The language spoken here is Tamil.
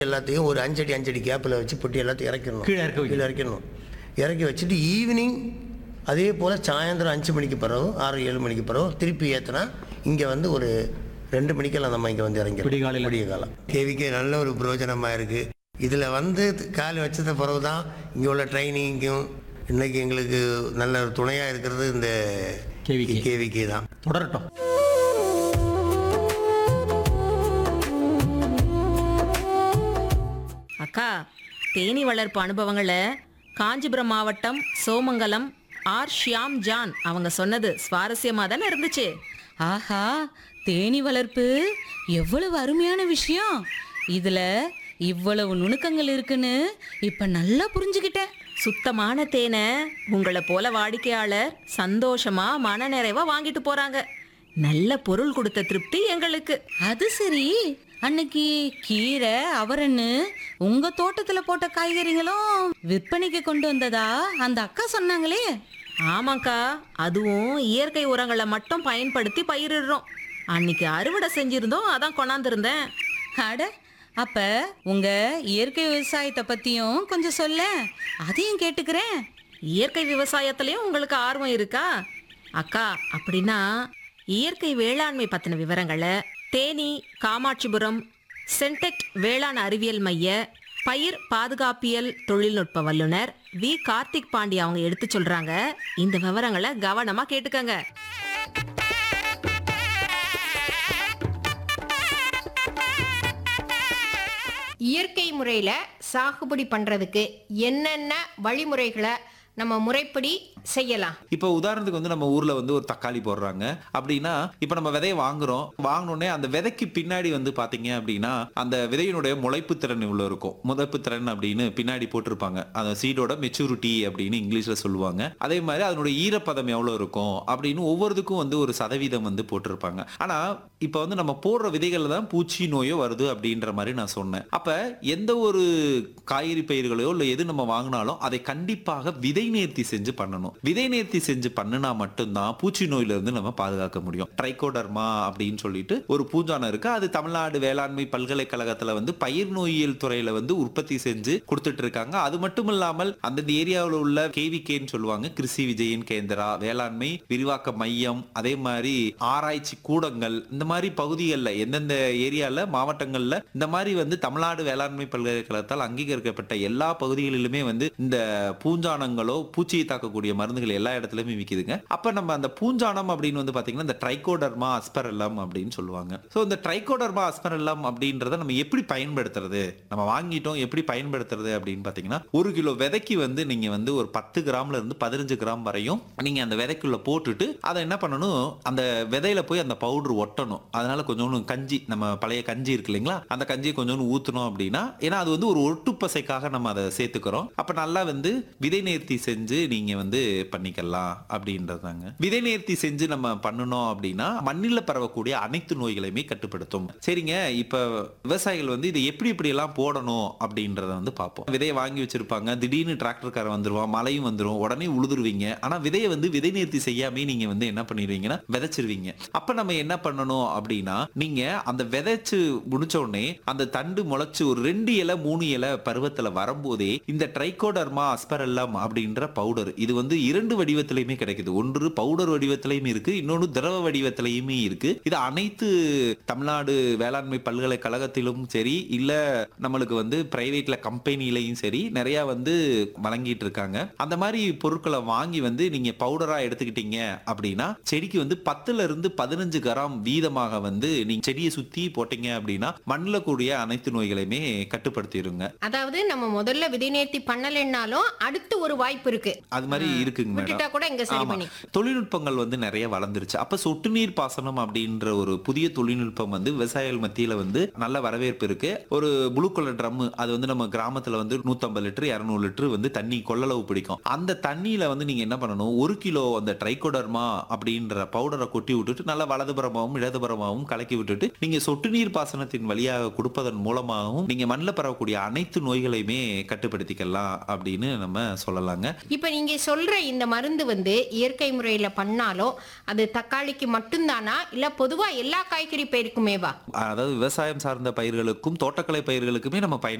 எல்லாத்தையும் ஒரு 5 அடி 5 அடி கேப்பில் வச்சு பொட்டி எல்லாத்தையும் இறக்கிடணும். கீழே இறக்கிடணும். இறக்கி வச்சுட்டு ஈவினிங் அதே போல் சாயந்தரம் 5 மணிக்கு பிறகு 6 7 மணிக்கு பிறகு திருப்பி ஏற்றினா இங்கே வந்து ஒரு 2 மணிக்கெல்லாம் நம்ம இங்கே வந்து இறங்கிடும். விடிய காலம் கேவிக்கு நல்ல ஒரு பிரயோஜனமாக இருக்குது. இதில் வந்து கால் வச்சத பிறகு தான் இங்கே உள்ள ட்ரைனிங்கும் இன்றைக்கி எங்களுக்கு நல்ல ஒரு துணையாக இருக்கிறது இந்த கேவிக்கு தான். தொடரட்டும். அக்கா, தேனீ வளர்ப்பு அனுபவங்களை காஞ்சிபுரம் மாவட்டம் சோமங்கலம் ஆர் ஷியாம் ஜான் அவங்க சொன்னது சுவாரஸ்யமாக தானே இருந்துச்சு. ஆஹா, தேனி வளர்ப்பு எவ்வளவு அருமையான விஷயம். இதுல இவ்வளவு நுணுக்கங்கள் இருக்குன்னு இப்ப நல்லா புரிஞ்சுக்கிட்டேன். சுத்தமான தேனை உங்களை போல வாடிக்கையாளர் சந்தோஷமா மனநிறைவா வாங்கிட்டு போறாங்க. நல்ல பொருள் கொடுத்த திருப்தி எங்களுக்கு. அது சரி, அன்னைக்கு கீரை அவரன்னு உங்க தோட்டத்துல போட்ட காய்கறிகளும் விற்பனைக்கு கொண்டு வந்ததா அந்த அக்கா சொன்னாங்களே. ஆமாக்கா, அதுவும் இயற்கை உரங்களை மட்டும் பயன்படுத்தி பயிரிடுறோம். அன்னைக்கு அறுவடை செஞ்சிருந்தோம், அதான் கொண்டாந்துருந்தேன். அட, அப்ப உங்க இயற்கை விவசாயத்தை பத்தியும் கொஞ்சம் சொல்ல, அதையும் கேட்டுக்கிறேன். இயற்கை விவசாயத்திலையும் உங்களுக்கு ஆர்வம் இருக்கா அக்கா? அப்படின்னா இயற்கை வேளாண்மை பத்தின விவரங்களை தேனி காமாட்சிபுரம் சென்டெக்ட் வேளாண் அறிவியல் மைய பயிர் பாதுகாப்பியல் தொழில்நுட்ப வல்லுநர் வி கார்த்திக் பாண்டி அவங்க எடுத்து சொல்றாங்க. இந்த விவரங்களை கவனமா கேட்டுக்கங்க. இயற்கை முறையில் சாகுபடி பண்ணுறதுக்கு என்னென்ன வழிமுறைகளை நம்ம முறைப்படி செய்யலாம்? இப்போ உதாரணத்துக்கு வந்து நம்ம ஊர்ல வந்து ஒரு தக்காளி போடுறாங்க அப்படின்னா, இப்போ நம்ம விதையை வாங்கினோடனே அந்த விதைக்கு பின்னாடி வந்து பாத்தீங்க அப்படின்னா அந்த விதையினுடைய முளைப்பு திறன் இவ்வளோ இருக்கும். முளைப்பு திறன் அப்படின்னு பின்னாடி போட்டிருப்பாங்க. அந்த சீடோட மெச்சூரிட்டி அப்படின்னு இங்கிலீஷ்ல சொல்லுவாங்க. அதே மாதிரி அதனுடைய ஈரப்பதம் எவ்வளோ இருக்கும் அப்படின்னு ஒவ்வொருத்துக்கும் வந்து ஒரு சதவீதம் வந்து போட்டிருப்பாங்க. ஆனா இப்போ வந்து நம்ம போடுற விதைகள்ல தான் பூச்சி நோயோ வருது அப்படின்ற மாதிரி நான் சொன்னேன். அப்ப எந்த ஒரு காய்கறி பயிர்களையோ இல்லை எது நம்ம வாங்கினாலும் அதை கண்டிப்பாக விதை நேர்த்தி செஞ்சு பண்ணணும். விதை நேர்த்தி செஞ்சு பண்ணினா மட்டும்தான் பூச்சி நோயில இருந்து நம்ம பாதுகாக்க முடியும். ட்ரைகோடர்மா அப்படின்னு சொல்லிட்டு ஒரு பூஞ்சானம் இருக்கு. அது தமிழ்நாடு வேளாண்மை பல்கலைக்கழகத்துல வந்து பயிர் நோயியல் துறையில வந்து உற்பத்தி செஞ்சு கொடுத்துட்டு இருக்காங்க. அது மட்டும் இல்லாமல் அந்தந்த ஏரியாவில் உள்ள கேவிகேன்னு சொல்லுவாங்க, கிருஷி விஜயன் கேந்திரா, வேளாண்மை விரிவாக்க மையம், அதே மாதிரி ஆராய்ச்சி கூடங்கள், இந்த மாதிரி பகுதிகளில் எந்தெந்த ஏரியால மாவட்டங்கள்ல இந்த மாதிரி வந்து தமிழ்நாடு வேளாண்மை பல்கலைக்கழகத்தால் அங்கீகரிக்கப்பட்ட எல்லா பகுதிகளிலுமே வந்து இந்த பூஞ்சானங்களோ பூச்சியை தாக்கக்கூடிய மருந்துகள் எல்லா இடத்துலயுமே விற்கிதுங்க. அப்ப நம்ம அந்த பூஞ்சானம் அப்படின்னு வந்து பாத்தீங்கன்னா இந்த ட்ரைகோடர்மா அஸ்பெரல்லம் அப்படின்னு சொல்லுவாங்க. ஸோ இந்த ட்ரைகோடர்மா அஸ்பெரல்லம் அப்படின்றத நம்ம எப்படி பயன்படுத்துறது, நம்ம வாங்கிட்டோம் எப்படி பயன்படுத்துறது அப்படின்னு பாத்தீங்கன்னா, 1 கிலோ விதைக்கு வந்து நீங்க வந்து ஒரு 10 கிராம்ல இருந்து 15 கிராம் வரையும் நீங்க அந்த விதைக்குள்ள போட்டுட்டு அதை என்ன பண்ணணும், அந்த விதையில போய் அந்த பவுடர் ஒட்டணும். அதனால கொஞ்சோண்டு கஞ்சி, நம்ம பழைய கஞ்சி இருக்கு இல்லைங்களா, அந்த கஞ்சியை கொஞ்சோண்டு ஊத்தணும் அப்படின்னா, ஏன்னா அது வந்து ஒரு ஒட்டுப்பசைக்காக நம்ம அதை சேர்த்துக்கிறோம். அப்ப நல்லா வந்து விதை நேர்த்தி செஞ்சு நீங்க வந்து பண்ணிக்கலாம் அப்படின்றதாங்க. விதை நேர்த்தி செஞ்சு நம்ம பண்ணணும் அப்படின்னா மண்ணில் பரவக்கூடிய அனைத்து நோய்களையுமே கட்டுப்படுத்தும். சரிங்க, இப்ப விவசாயிகள் வந்து இதை எப்படி எல்லாம் போடணும் அப்படின்றத வந்து பார்ப்போம். விதையை வாங்கி வச்சிருப்பாங்க, திடீர்னு டிராக்டர்காரன் வந்துருவான், மழையும் வந்துடும், உடனே உழுதுருவீங்க. ஆனா விதையை வந்து விதை நேர்த்தி செய்யாம நீங்க வந்து என்ன பண்ணிடுவீங்கன்னா விதைச்சிருவீங்க. அப்ப நம்ம என்ன பண்ணணும் அப்படின்னா, நீங்க அந்த விதைச்சு முடிச்ச உடனே அந்த தண்டு முளைச்சு ஒரு 2 இலை 3 இலை பருவத்துல வரும்போதே இந்த ட்ரைகோடர்மா அஸ்பெரல்லம் அப்படின்ற பவுடர், இது வந்து 2 வடிவத்திலையுமே கிடைக்குது. ஒன்று பவுடர் வடிவத்திலையும் இருக்கு, இன்னொன்று திரவ வடிவத்திலையுமே இருக்கு. இது அனைத்து தமிழ்நாடு வேளாண்மை பல்கலைக்கழகத்திலும் சரி, இல்ல நம்மளுக்கு வந்து பிரைவேட்ல கம்பெனிலையும் சரி நிறைய வந்து வழங்கிட்டு இருக்காங்க. அந்த மாதிரி பொருட்களை வாங்கி வந்து நீங்க பவுடரா எடுத்துக்கிட்டீங்க அப்படின்னா செடிக்கு வந்து 10ல இருந்து 15 கிராம் வீதமாக வந்து நீங்க செடியை சுத்தி போட்டீங்க அப்படின்னா மண்ணில் கூடிய அனைத்து நோய்களையுமே கட்டுப்படுத்திடுங்க. அதாவது நம்ம முதல்ல விதை நேர்த்தி பண்ணலைன்னாலும் அடுத்து ஒரு வாய்ப்பு இருக்கு. அது மாதிரி இருக்குங்க மேடம். கூட இங்க சரி பண்ணி தொழில்நுட்பங்கள் வந்து நிறைய வளர்ந்துருச்சு. அப்ப சொட்டு நீர் பாசனம் அப்படின்ற ஒரு புதிய தொழில்நுட்பம் வந்து விவசாயிகள் மத்தியில வந்து நல்ல வரவேற்பு இருக்கு. ஒரு ப்ளூ கலர் ட்ரம், அது வந்து நம்ம கிராமத்துல வந்து 150 லிட்டர் 200 லிட்டர் வந்து தண்ணி கொள்ளளவு பிடிக்கும். அந்த தண்ணியில வந்து நீங்க என்ன பண்ணணும், 1 கிலோ அந்த ட்ரைகோடர்மா அப்படின்ற பவுடரை கொட்டி விட்டுட்டு நல்லா வலதுபுறமாகவும் இடதுபுறமாகவும் கலக்கி விட்டுட்டு நீங்க சொட்டு நீர் பாசனத்தின் வழியாக கொடுப்பதன் மூலமாகவும் நீங்க மண்ணில் பரவக்கூடிய அனைத்து நோய்களையுமே கட்டுப்படுத்திக்கலாம் அப்படின்னு நம்ம சொல்லலாங்க. இப்ப நீங்க சொல்ற இந்த மருந்து வந்து இயற்கை முறையில பண்ணாலும் அது தக்காளிக்கு மட்டும்தானா இல்ல பொதுவா எல்லா காய்கறி பயிருக்குமேவா? அதாவது விவசாயம் சார்ந்த பயிர்களுக்கும் தோட்டக்கலை பயிர்களுக்குமே நம்ம